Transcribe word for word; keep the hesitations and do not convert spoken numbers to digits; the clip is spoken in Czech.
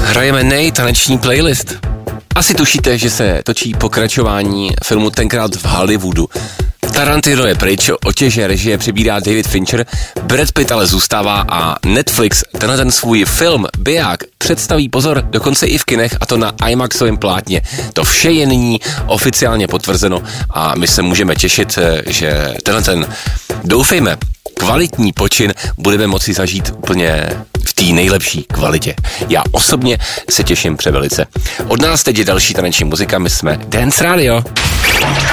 Hrajeme nej taneční playlist. Asi tušíte, že se točí pokračování filmu Tenkrát v Hollywoodu. Tarantino je pryč, otěže režie přebírá David Fincher, Brad Pitt ale zůstává a Netflix tenhle ten svůj film Biják představí, pozor, dokonce i v kinech, a to na IMAXovém plátně. To vše je nyní oficiálně potvrzeno a my se můžeme těšit, že tenhle ten, doufejme, kvalitní počin budeme moci zažít úplně v té nejlepší kvalitě. Já osobně se těším převelice. Od nás teď je další taneční muzika, my jsme Dance Radio.